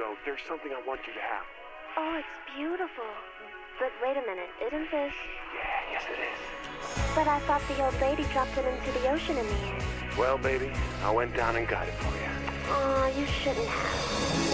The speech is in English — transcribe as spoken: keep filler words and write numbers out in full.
know, there's something I want you to have. Oh, it's beautiful. But wait a minute, isn't this... Yeah, yes it is. But I thought the old lady dropped it into the ocean in the end. Well, baby, I went down and got it for you. Aw, you shouldn't have.